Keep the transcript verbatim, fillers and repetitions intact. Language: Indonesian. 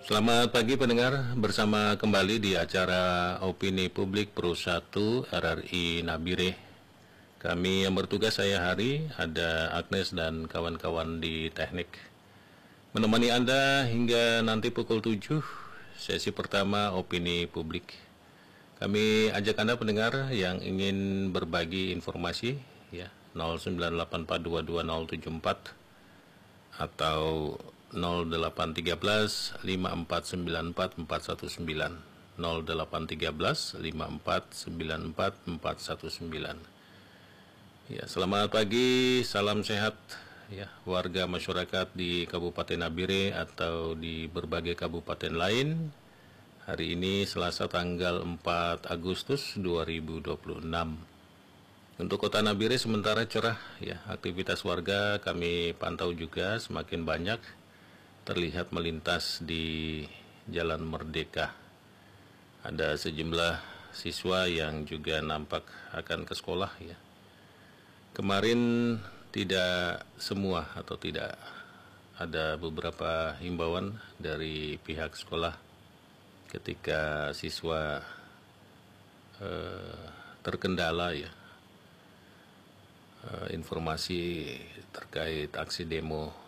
Selamat pagi pendengar, bersama kembali di acara Opini Publik Pro satu R R I Nabire. Kami yang bertugas saya Hari, ada Agnes dan kawan-kawan di teknik. Menemani Anda hingga nanti pukul tujuh, sesi pertama Opini Publik. Kami ajak Anda pendengar yang ingin berbagi informasi, ya, nol sembilan delapan empat dua dua nol tujuh empat atau nol delapan tiga belas lima empat sembilan empat empat satu sembilan, nol delapan tiga belas lima empat sembilan empat empat satu sembilan. Ya, selamat pagi, salam sehat ya warga masyarakat di Kabupaten Nabire atau di berbagai kabupaten lain. Hari ini Selasa tanggal empat Agustus dua ribu dua puluh enam. Untuk Kota Nabire sementara cerah ya, aktivitas warga kami pantau juga semakin banyak terlihat melintas di Jalan Merdeka. Ada sejumlah siswa yang juga nampak akan ke sekolah ya. Kemarin tidak semua atau tidak ada beberapa himbauan dari pihak sekolah ketika siswa eh, terkendala ya eh, informasi terkait aksi demo